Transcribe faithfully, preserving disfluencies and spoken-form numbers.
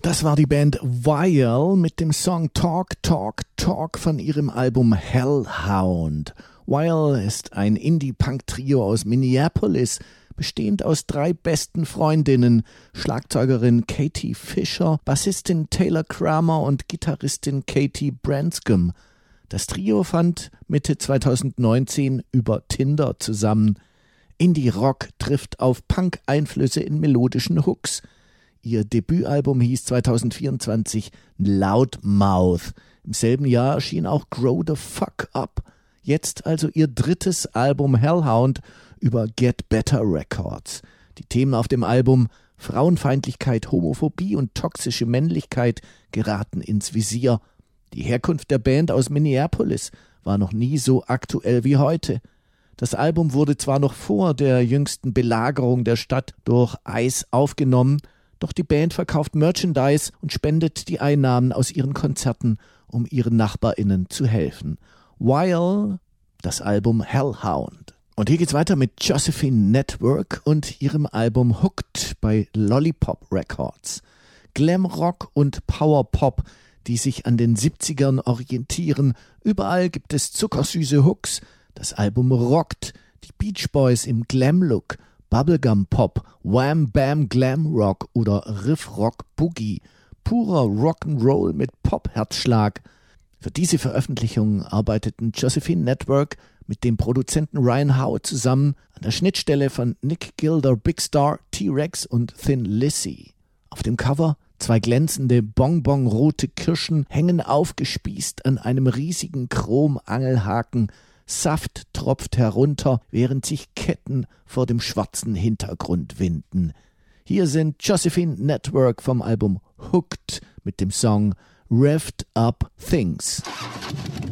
Das war die Band Vile mit dem Song Talk, Talk, Talk von ihrem Album Hellhound. Vile ist ein Indie-Punk-Trio aus Minneapolis, bestehend aus drei besten Freundinnen, Schlagzeugerin Katie Fisher, Bassistin Taylor Kramer und Gitarristin Katie Branscombe. Das Trio fand Mitte zweitausendneunzehn über Tinder zusammen. Indie-Rock trifft auf Punk-Einflüsse in melodischen Hooks. Ihr Debütalbum hieß zweitausendvierundzwanzig Loudmouth. Im selben Jahr erschien auch Grow the Fuck Up. Jetzt also ihr drittes Album Hellhound über Get Better Records. Die Themen auf dem Album Frauenfeindlichkeit, Homophobie und toxische Männlichkeit geraten ins Visier. Die Herkunft der Band aus Minneapolis war noch nie so aktuell wie heute. Das Album wurde zwar noch vor der jüngsten Belagerung der Stadt durch ICE aufgenommen, doch die Band verkauft Merchandise und spendet die Einnahmen aus ihren Konzerten, um ihren NachbarInnen zu helfen. While das Album Hellhound. Und hier geht's weiter mit Josephine Network und ihrem Album Hooked bei Lollipop Records. Glamrock und Powerpop, die sich an den siebzigern orientieren. Überall gibt es zuckersüße Hooks. Das Album rockt. Die Beach Boys im Glam-Look. Bubblegum Pop, Wham Bam Glam Rock oder Riff Rock Boogie, purer Rock'n'Roll mit Pop-Herzschlag. Für diese Veröffentlichung arbeiteten Josephine Network mit dem Produzenten Ryan Howe zusammen an der Schnittstelle von Nick Gilder, Big Star, T-Rex und Thin Lizzy. Auf dem Cover zwei glänzende bonbonrote Kirschen hängen aufgespießt an einem riesigen Chromangelhaken. Saft tropft herunter, während sich Ketten vor dem schwarzen Hintergrund winden. Hier sind Josephine Network vom Album Hooked mit dem Song Revved Up Things.